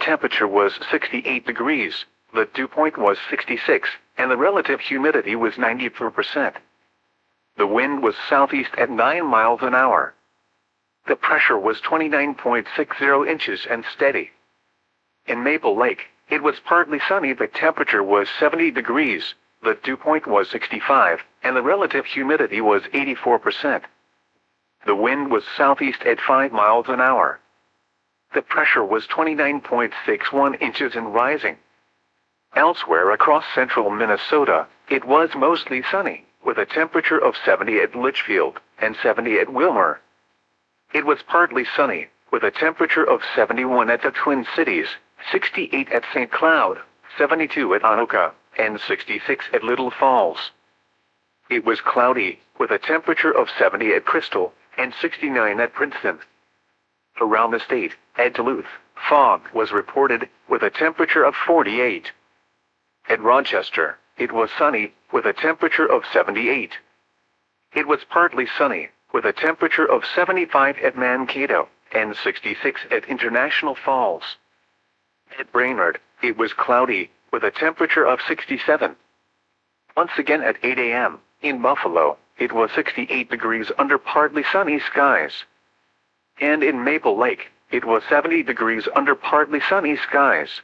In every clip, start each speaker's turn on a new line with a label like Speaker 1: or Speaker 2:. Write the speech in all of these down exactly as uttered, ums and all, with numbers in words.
Speaker 1: temperature was sixty-eight degrees, the dew point was sixty-six, and the relative humidity was ninety-four percent. The wind was southeast at nine miles an hour. The pressure was twenty-nine point six zero inches and steady. In Maple Lake, it was partly sunny. The temperature was seventy degrees, the dew point was sixty-five, and the relative humidity was eighty-four percent. The wind was southeast at five miles an hour. The pressure was twenty-nine point six one inches and rising. Elsewhere across central Minnesota, it was mostly sunny, with a temperature of seventy at Litchfield and seventy at Wilmer. It was partly sunny, with a temperature of seventy-one at the Twin Cities, sixty-eight at Saint Cloud, seventy-two at Anoka, and sixty-six at Little Falls. It was cloudy, with a temperature of seventy at Crystal, and sixty-nine at Princeton. Around the state, at Duluth, fog was reported, with a temperature of forty-eight. At Rochester, it was sunny, with a temperature of seventy-eight. It was partly sunny, with a temperature of seventy-five at Mankato, and sixty-six at International Falls. At Brainerd, it was cloudy, with a temperature of sixty-seven. Once again at eight a m, in Buffalo, it was sixty-eight degrees under partly sunny skies. And in Maple Lake, it was seventy degrees under partly sunny skies.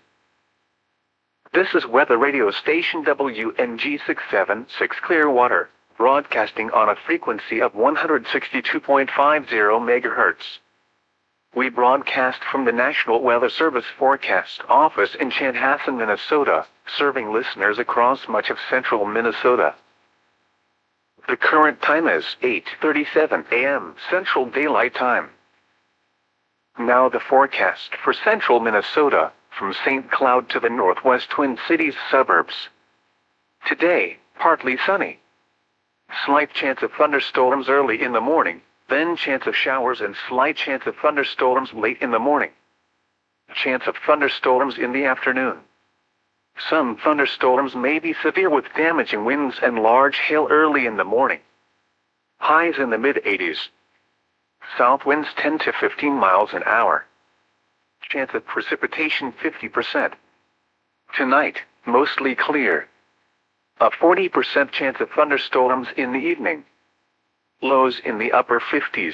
Speaker 1: This is weather radio station W N G six seven six Clearwater, broadcasting on a frequency of one hundred sixty-two point five zero megahertz. We broadcast from the National Weather Service Forecast Office in Chanhassen, Minnesota, serving listeners across much of central Minnesota. The current time is eight thirty-seven a m Central Daylight Time. Now the forecast for central Minnesota, from Saint Cloud to the northwest Twin Cities suburbs. Today, partly sunny. Slight chance of thunderstorms early in the morning, then chance of showers and slight chance of thunderstorms late in the morning. Chance of thunderstorms in the afternoon. Some thunderstorms may be severe with damaging winds and large hail early in the morning. Highs in the mid eighties. South winds ten to fifteen miles an hour. Chance of precipitation fifty percent. Tonight, mostly clear. A forty percent chance of thunderstorms in the evening. Lows in the upper fifties.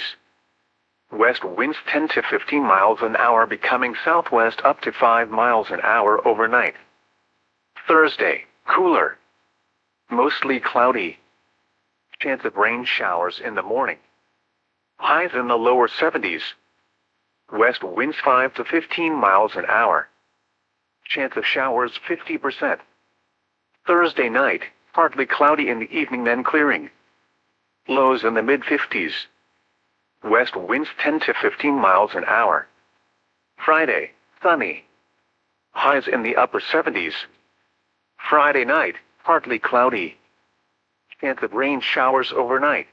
Speaker 1: West winds ten to fifteen miles an hour becoming southwest up to five miles an hour overnight. Thursday, cooler. Mostly cloudy. Chance of rain showers in the morning. Highs in the lower seventies. West winds five to fifteen miles an hour. Chance of showers fifty percent. Thursday night, partly cloudy in the evening then clearing. Lows in the mid fifties. West winds ten to fifteen miles an hour. Friday, sunny. Highs in the upper seventies. Friday night, partly cloudy. Chance of rain showers overnight.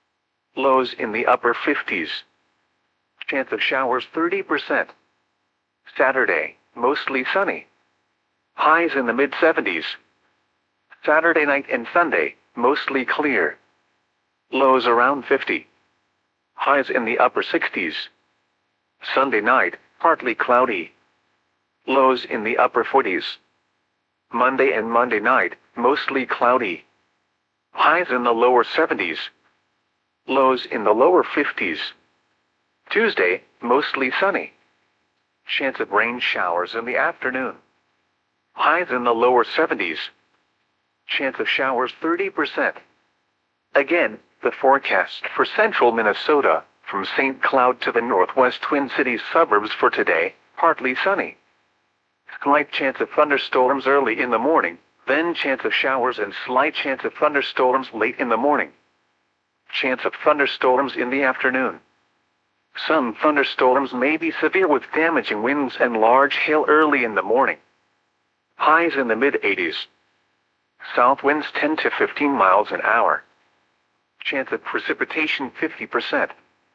Speaker 1: Lows in the upper fifties. Chance of showers thirty percent. Saturday, mostly sunny. Highs in the mid seventies. Saturday night and Sunday, mostly clear. Lows around fifty. Highs in the upper sixties. Sunday night, partly cloudy. Lows in the upper forties. Monday and Monday night, mostly cloudy. Highs in the lower seventies. Lows in the lower fifties. Tuesday, mostly sunny. Chance of rain showers in the afternoon. Highs in the lower seventies. Chance of showers thirty percent. Again, the forecast for central Minnesota, from Saint Cloud to the northwest Twin Cities suburbs for today, partly sunny. Slight chance of thunderstorms early in the morning, then chance of showers and slight chance of thunderstorms late in the morning. Chance of thunderstorms in the afternoon. Some thunderstorms may be severe with damaging winds and large hail early in the morning. Highs in the mid eighties. South winds ten to fifteen miles an hour. Chance of precipitation fifty percent.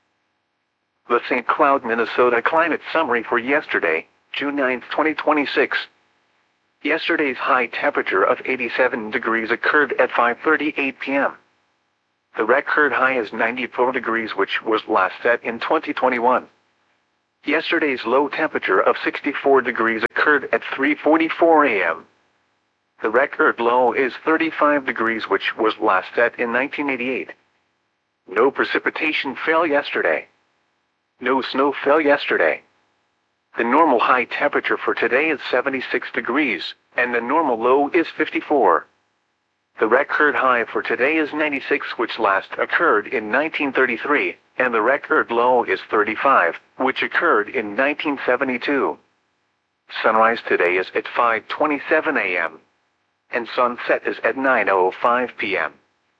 Speaker 1: The Saint Cloud, Minnesota climate summary for yesterday, June ninth, twenty twenty-six. Yesterday's high temperature of eighty-seven degrees occurred at five thirty-eight p m The record high is ninety-four degrees, which was last set in twenty twenty-one. Yesterday's low temperature of sixty-four degrees occurred at three forty-four a m The record low is thirty-five degrees, which was last set in nineteen eighty-eight. No precipitation fell yesterday. No snow fell yesterday. The normal high temperature for today is seventy-six degrees, and the normal low is fifty-four. The record high for today is ninety-six, which last occurred in nineteen thirty-three, and the record low is thirty-five, which occurred in nineteen seventy-two. Sunrise today is at five twenty-seven a m and sunset is at nine oh five p m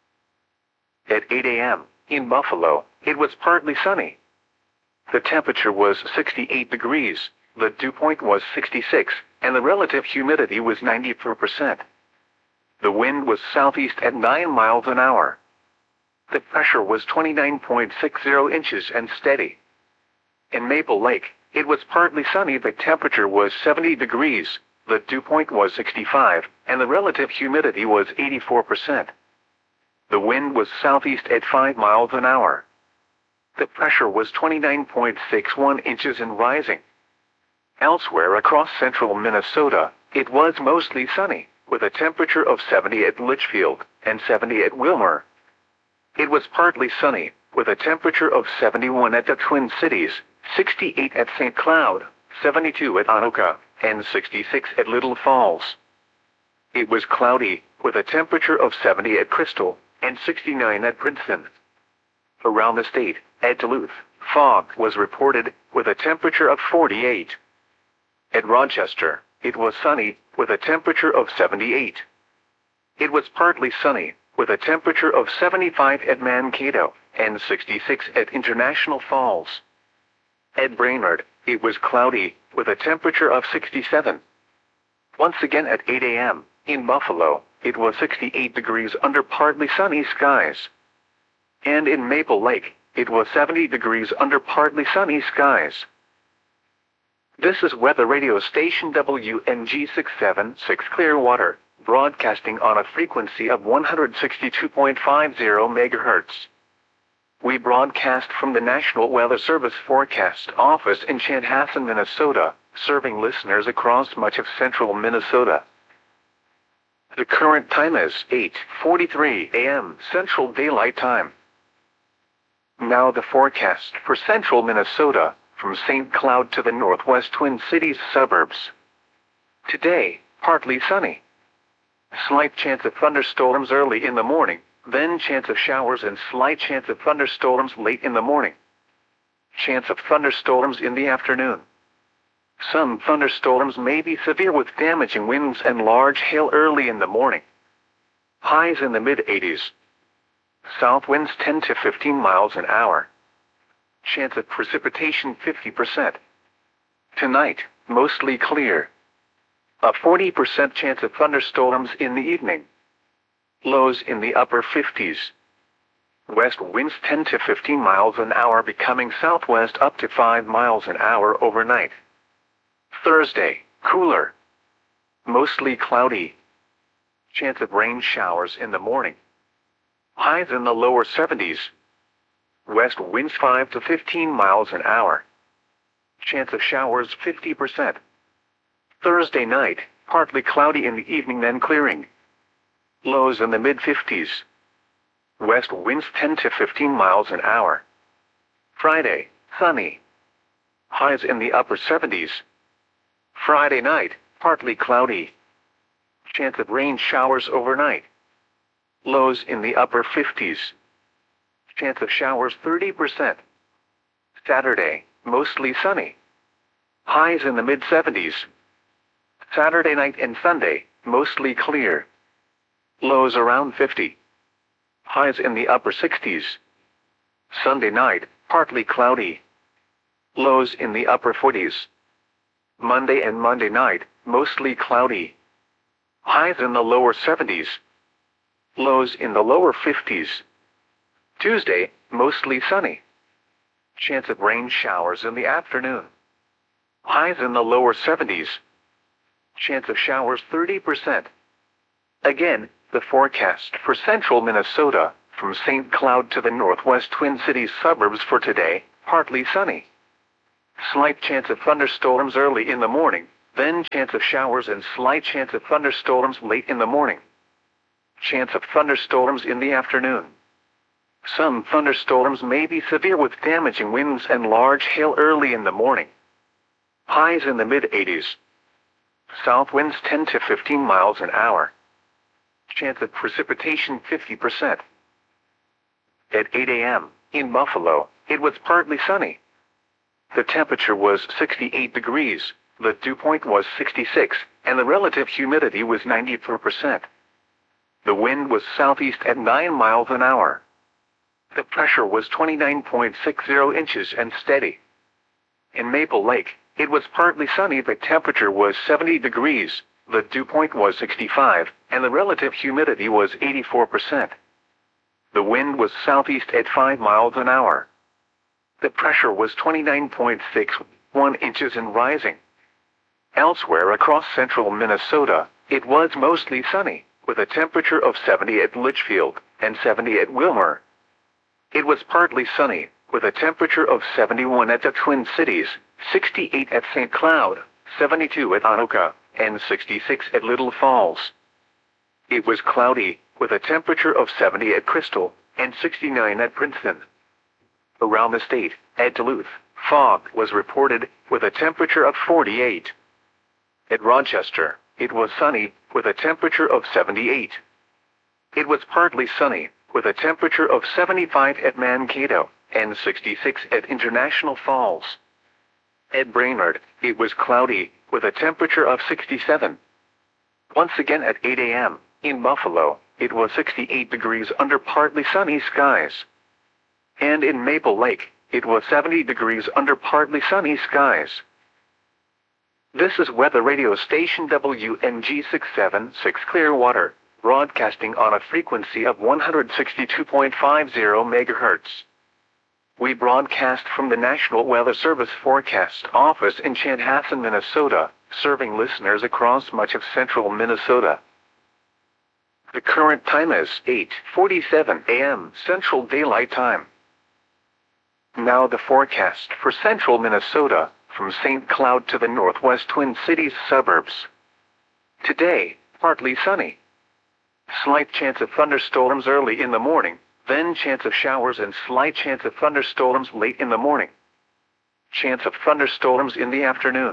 Speaker 1: At eight a m in Buffalo, it was partly sunny. The temperature was sixty-eight degrees, the dew point was sixty-six, and the relative humidity was ninety-four percent. The wind was southeast at nine miles an hour. The pressure was twenty-nine point six zero inches and steady. In Maple Lake, it was partly sunny. The temperature was seventy degrees, the dew point was sixty-five, and the relative humidity was eighty-four percent. The wind was southeast at five miles an hour. The pressure was twenty-nine point six one inches and rising. Elsewhere across central Minnesota, it was mostly sunny, with a temperature of seventy at Litchfield and seventy at Wilmer. It was partly sunny, with a temperature of seventy-one at the Twin Cities, sixty-eight at Saint Cloud, seventy-two at Anoka, and sixty-six at Little Falls. It was cloudy, with a temperature of seventy at Crystal, and sixty-nine at Princeton. Around the state, at Duluth, fog was reported, with a temperature of forty-eight. At Rochester, it was sunny, with a temperature of seventy-eight. It was partly sunny, with a temperature of seventy-five at Mankato, and sixty-six at International Falls. At Brainerd, it was cloudy, with a temperature of sixty-seven. Once again at eight a m in Buffalo, it was sixty-eight degrees under partly sunny skies. And in Maple Lake, it was seventy degrees under partly sunny skies. This is weather radio station W N G six seven six Clearwater, broadcasting on a frequency of one hundred sixty-two point five zero megahertz. We broadcast from the National Weather Service Forecast Office in Chanhassen, Minnesota, serving listeners across much of central Minnesota. The current time is eight forty-three a m Central Daylight Time. Now the forecast for central Minnesota, from Saint Cloud to the northwest Twin Cities suburbs. Today, partly sunny. Slight chance of thunderstorms early in the morning, then chance of showers and slight chance of thunderstorms late in the morning. Chance of thunderstorms in the afternoon. Some thunderstorms may be severe with damaging winds and large hail early in the morning. Highs in the mid eighties. South winds ten to fifteen miles an hour. Chance of precipitation fifty percent. Tonight, mostly clear. A forty percent chance of thunderstorms in the evening. Lows in the upper fifties. West winds ten to fifteen miles an hour, becoming southwest up to five miles an hour overnight. Thursday, cooler. Mostly cloudy. Chance of rain showers in the morning. Highs in the lower seventies. West winds five to fifteen miles an hour. Chance of showers fifty percent. Thursday night, partly cloudy in the evening, then clearing. Lows in the mid fifties. West winds ten to fifteen miles an hour. Friday, sunny. Highs in the upper seventies. Friday night, partly cloudy. Chance of rain showers overnight. Lows in the upper fifties. Chance of showers thirty percent. Saturday, mostly sunny. Highs in the mid seventies. Saturday night and Sunday, mostly clear. Lows around fifty. Highs in the upper sixties. Sunday night, partly cloudy. Lows in the upper forties. Monday and Monday night, mostly cloudy. Highs in the lower seventies. Lows in the lower fifties. Tuesday, mostly sunny. Chance of rain showers in the afternoon. Highs in the lower seventies. Chance of showers thirty percent. Again, the forecast for central Minnesota, from Saint Cloud to the northwest Twin Cities suburbs for today, partly sunny. Slight chance of thunderstorms early in the morning, then chance of showers and slight chance of thunderstorms late in the morning. Chance of thunderstorms in the afternoon. Some thunderstorms may be severe with damaging winds and large hail early in the morning. Highs in the mid eighties. South winds ten to fifteen miles an hour. Chance of precipitation fifty percent. At eight A M in Buffalo, it was partly sunny. The temperature was sixty-eight degrees, the dew point was sixty-six, and the relative humidity was ninety-four percent. The wind was southeast at nine miles an hour. The pressure was twenty-nine point six zero inches and steady. In Maple Lake, it was partly sunny. The temperature was seventy degrees, the dew point was sixty-five, and the relative humidity was eighty-four percent. The wind was southeast at five miles an hour. The pressure was twenty-nine point six one inches and rising. Elsewhere across central Minnesota, it was mostly sunny, with a temperature of seventy at Litchfield and seventy at Wilmer. It was partly sunny, with a temperature of seventy-one at the Twin Cities, sixty-eight at Saint Cloud, seventy-two at Anoka, and sixty-six at Little Falls. It was cloudy, with a temperature of seventy at Crystal, and sixty-nine at Princeton. Around the state, at Duluth, fog was reported, with a temperature of forty-eight. At Rochester, it was sunny, with a temperature of seventy-eight. It was partly sunny, with a temperature of seventy-five at Mankato, and sixty-six at International Falls. At Brainerd, it was cloudy, with a temperature of sixty-seven. Once again at eight A M, in Buffalo, it was sixty-eight degrees under partly sunny skies. And in Maple Lake, it was seventy degrees under partly sunny skies. This is weather radio station W N G six seven six Clearwater, broadcasting on a frequency of one hundred sixty-two point five zero megahertz. We broadcast from the National Weather Service Forecast Office in Chanhassen, Minnesota, serving listeners across much of central Minnesota. The current time is eight forty-seven A M Central Daylight Time. Now the forecast for central Minnesota, from Saint Cloud to the northwest Twin Cities suburbs. Today, partly sunny. Slight chance of thunderstorms early in the morning, then chance of showers and slight chance of thunderstorms late in the morning. Chance of thunderstorms in the afternoon.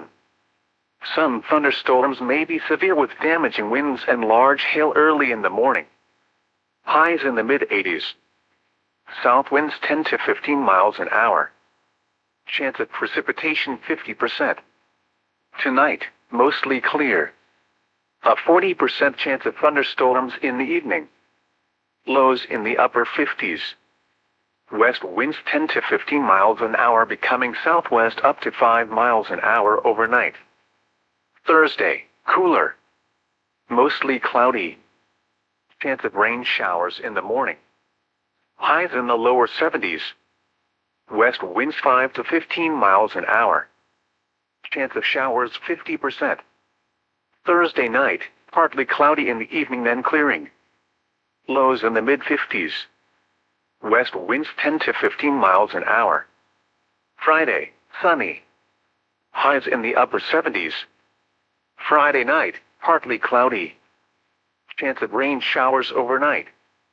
Speaker 1: Some thunderstorms may be severe with damaging winds and large hail early in the morning. Highs in the mid eighties. South winds ten to fifteen miles an hour. Chance of precipitation fifty percent. Tonight, mostly clear. A forty percent chance of thunderstorms in the evening. Lows in the upper fifties. West winds ten to fifteen miles an hour becoming southwest up to five miles an hour overnight. Thursday, cooler. Mostly cloudy. Chance of rain showers in the morning. Highs in the lower seventies. West winds five to fifteen miles an hour. Chance of showers fifty percent. Thursday night, partly cloudy in the evening then clearing. Lows in the mid fifties. West winds ten to fifteen miles an hour. Friday, sunny. Highs in the upper seventies. Friday night, partly cloudy. Chance of rain showers overnight.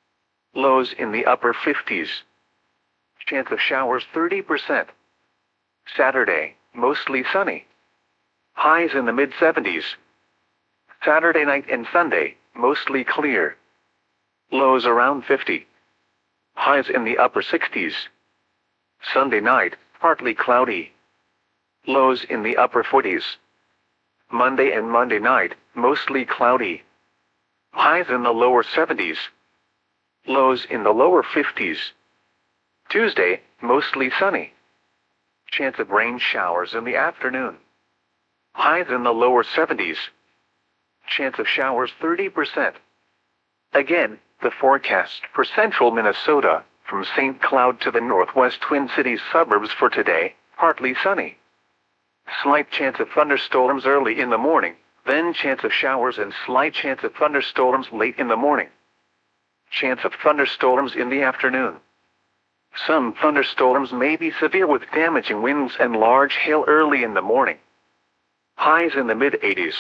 Speaker 1: Lows in the upper fifties. Chance of showers thirty percent. Saturday, mostly sunny. Highs in the mid seventies. Saturday night and Sunday, mostly clear. Lows around fifty. Highs in the upper sixties. Sunday night, partly cloudy. Lows in the upper forties. Monday and Monday night, mostly cloudy. Highs in the lower seventies. Lows in the lower fifties. Tuesday, mostly sunny. Chance of rain showers in the afternoon. Highs in the lower seventies. Chance of showers thirty percent. Again, the forecast for central Minnesota, from Saint Cloud to the northwest Twin Cities suburbs for today, partly sunny. Slight chance of thunderstorms early in the morning, then chance of showers and slight chance of thunderstorms late in the morning. Chance of thunderstorms in the afternoon. Some thunderstorms may be severe with damaging winds and large hail early in the morning. Highs in the mid eighties.